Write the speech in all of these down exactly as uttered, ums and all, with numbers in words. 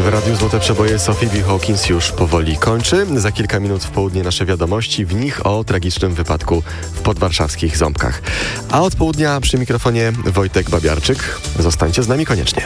W Radiu Złote Przeboje Sophie B. Hawkins już powoli kończy. Za kilka minut w południe nasze wiadomości, w nich o tragicznym wypadku w podwarszawskich Ząbkach. A od południa przy mikrofonie Wojtek Babiarczyk. Zostańcie z nami koniecznie.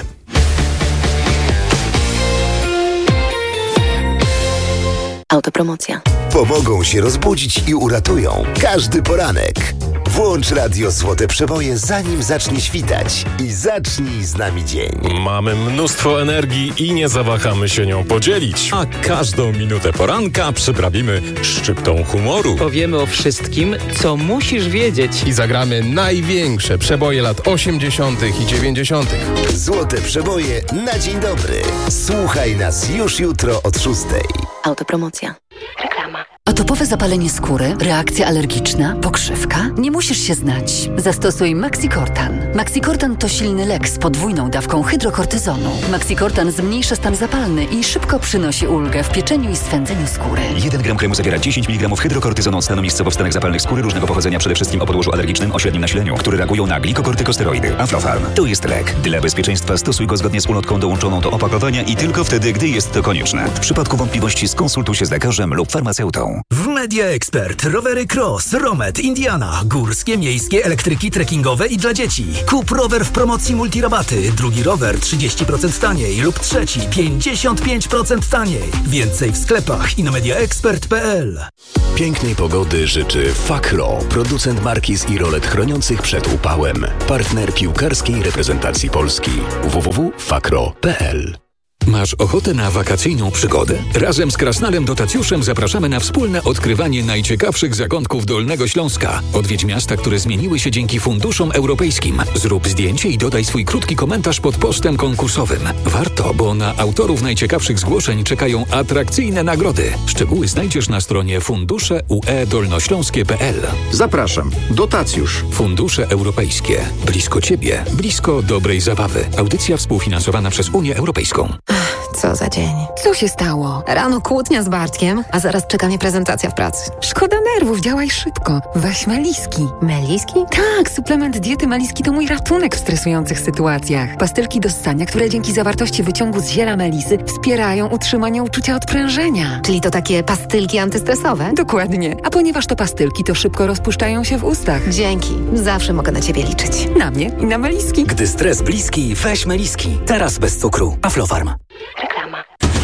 Autopromocja. Pomogą się rozbudzić i uratują każdy poranek. Włącz Radio Złote Przeboje, zanim zacznie świtać, i zacznij z nami dzień. Mamy mnóstwo energii i nie zawahamy się nią podzielić. A każdą minutę poranka przyprawimy szczyptą humoru. Powiemy o wszystkim, co musisz wiedzieć. I zagramy największe przeboje lat osiemdziesiątych i dziewięćdziesiątych. Złote Przeboje na dzień dobry. Słuchaj nas już jutro od szóstej. Autopromocja. Reklama. Atopowe zapalenie skóry, reakcja alergiczna, pokrzywka? Nie musisz się znać. Zastosuj Maxicortan. Maxicortan to silny lek z podwójną dawką hydrokortyzonu. Maxicortan zmniejsza stan zapalny i szybko przynosi ulgę w pieczeniu i swędzeniu skóry. jeden gram kremu zawiera dziesięć miligramów hydrokortyzonu od stanu miejscowo w stanach zapalnych skóry różnego pochodzenia, przede wszystkim o podłożu alergicznym o średnim nasileniu, które reagują na glikokortykosteroidy. Aflofarm to jest lek. Dla bezpieczeństwa stosuj go zgodnie z ulotką dołączoną do opakowania i tylko wtedy, gdy jest to konieczne. W przypadku wątpliwości skonsultuj się z lekarzem lub farmaceutą. W Media Expert rowery Cross, Romet, Indiana, górskie, miejskie, elektryki, trekkingowe i dla dzieci. Kup rower w promocji multirabaty, drugi rower trzydzieści procent taniej lub trzeci pięćdziesiąt pięć procent taniej. Więcej w sklepach i na mediaexpert kropka p l. Pięknej pogody życzy Fakro, producent markiz i rolet chroniących przed upałem. Partner piłkarskiej reprezentacji Polski. w w w kropka fakro kropka p l. Masz ochotę na wakacyjną przygodę? Razem z Krasnalem Dotacjuszem zapraszamy na wspólne odkrywanie najciekawszych zakątków Dolnego Śląska. Odwiedź miasta, które zmieniły się dzięki funduszom europejskim. Zrób zdjęcie i dodaj swój krótki komentarz pod postem konkursowym. Warto, bo na autorów najciekawszych zgłoszeń czekają atrakcyjne nagrody. Szczegóły znajdziesz na stronie fundusze u e dolnośląskie kropka p l. Zapraszam. Dotacjusz. Fundusze europejskie. Blisko Ciebie. Blisko dobrej zabawy. Audycja współfinansowana przez Unię Europejską. Co za dzień. Co się stało? Rano kłótnia z Bartkiem, a zaraz czeka mnie prezentacja w pracy. Szkoda nerwów, działaj szybko. Weź Meliski. Meliski? Tak, suplement diety Meliski to mój ratunek w stresujących sytuacjach. Pastylki do ssania, które dzięki zawartości wyciągu z ziela melisy wspierają utrzymanie uczucia odprężenia. Czyli to takie pastylki antystresowe? Dokładnie. A ponieważ to pastylki, to szybko rozpuszczają się w ustach. Dzięki. Zawsze mogę na Ciebie liczyć. Na mnie i na Meliski. Gdy stres bliski, weź Meliski. Teraz bez cukru. Aflofarm. Reklama.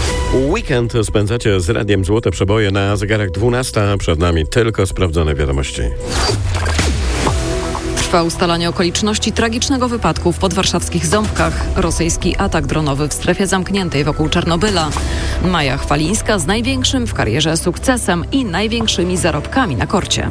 Weekend spędzacie z Radiem Złote Przeboje, na zegarach dwunasta. Przed nami tylko sprawdzone wiadomości. Trwa ustalanie okoliczności tragicznego wypadku w podwarszawskich Ząbkach. Rosyjski atak dronowy w strefie zamkniętej wokół Czarnobyla. Maja Chwalińska z największym w karierze sukcesem i największymi zarobkami na korcie.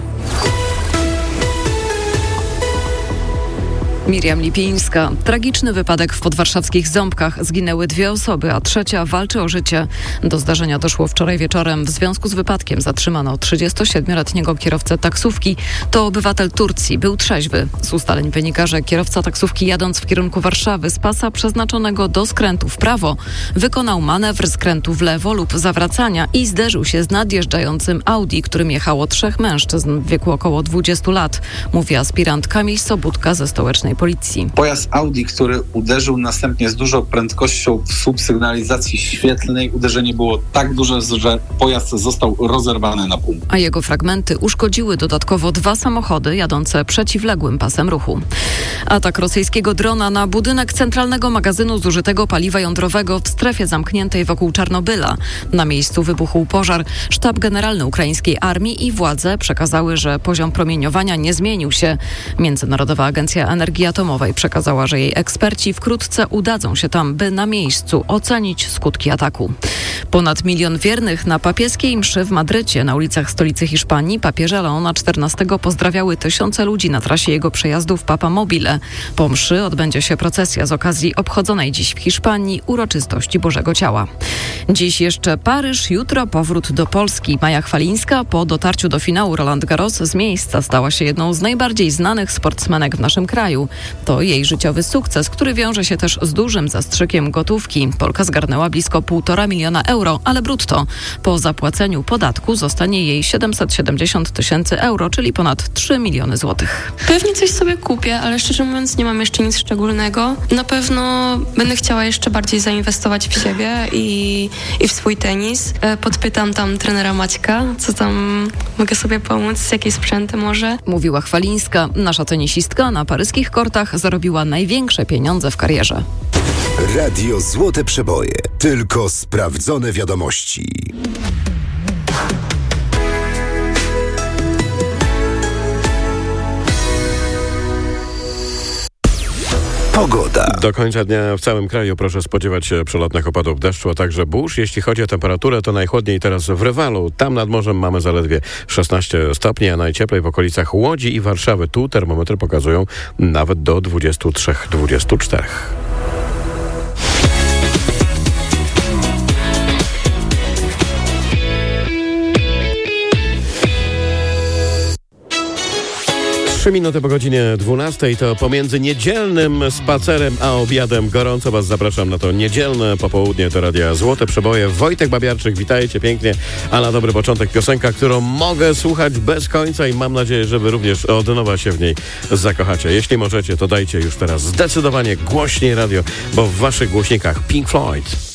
Miriam Lipińska. Tragiczny wypadek w podwarszawskich Ząbkach. Zginęły dwie osoby, a trzecia walczy o życie. Do zdarzenia doszło wczoraj wieczorem. W związku z wypadkiem zatrzymano trzydziestosiedmioletniego kierowcę taksówki. To obywatel Turcji. Był trzeźwy. Z ustaleń wynika, że kierowca taksówki jadąc w kierunku Warszawy z pasa przeznaczonego do skrętu w prawo wykonał manewr skrętu w lewo lub zawracania i zderzył się z nadjeżdżającym Audi, którym jechało trzech mężczyzn w wieku około dwudziestu lat. Mówi aspirant Kamil Sobudka ze stołecznej policji. Pojazd Audi, który uderzył następnie z dużą prędkością w słup sygnalizacji świetlnej. Uderzenie było tak duże, że pojazd został rozerwany na pół. A jego fragmenty uszkodziły dodatkowo dwa samochody jadące przeciwległym pasem ruchu. Atak rosyjskiego drona na budynek centralnego magazynu zużytego paliwa jądrowego w strefie zamkniętej wokół Czarnobyla. Na miejscu wybuchł pożar. Sztab Generalny Ukraińskiej Armii i władze przekazały, że poziom promieniowania nie zmienił się. Międzynarodowa Agencja Energii Atomowej przekazała, że jej eksperci wkrótce udadzą się tam, by na miejscu ocenić skutki ataku. Ponad milion wiernych na papieskiej mszy w Madrycie, na ulicach stolicy Hiszpanii, papieża Leona czternastego pozdrawiały tysiące ludzi na trasie jego przejazdu w Papa Mobile. Po mszy odbędzie się procesja z okazji obchodzonej dziś w Hiszpanii uroczystości Bożego Ciała. Dziś jeszcze Paryż, jutro powrót do Polski. Maja Chwalińska po dotarciu do finału Roland Garros z miejsca stała się jedną z najbardziej znanych sportsmenek w naszym kraju. To jej życiowy sukces, który wiąże się też z dużym zastrzykiem gotówki. Polka zgarnęła blisko półtora miliona euro, ale brutto. Po zapłaceniu podatku zostanie jej siedemset siedemdziesiąt tysięcy euro, czyli ponad trzy miliony złotych. Pewnie coś sobie kupię, ale szczerze mówiąc nie mam jeszcze nic szczególnego. Na pewno będę chciała jeszcze bardziej zainwestować w siebie i, i w swój tenis. Podpytam tam trenera Maćka, co tam mogę sobie pomóc, jakie sprzęty może. Mówiła Chwalińska. Nasza tenisistka na paryskich kortach zarobiła największe pieniądze w karierze. Radio Złote Przeboje. Tylko sprawdzone wiadomości. Pogoda. Do końca dnia w całym kraju proszę spodziewać się przelotnych opadów deszczu, a także burz. Jeśli chodzi o temperaturę, to najchłodniej teraz w Rywalu. Tam nad morzem mamy zaledwie szesnaście stopni, a najcieplej w okolicach Łodzi i Warszawy. Tu termometry pokazują nawet do dwudziestu trzech dwudziestu czterech. Trzy minuty po godzinie dwunastej to pomiędzy niedzielnym spacerem a obiadem. Gorąco Was zapraszam na to niedzielne popołudnie do Radia Złote Przeboje. Wojtek Babiarczyk, witajcie pięknie, a na dobry początek piosenka, którą mogę słuchać bez końca i mam nadzieję, że Wy również od nowa się w niej zakochacie. Jeśli możecie, to dajcie już teraz zdecydowanie głośniej radio, bo w Waszych głośnikach Pink Floyd.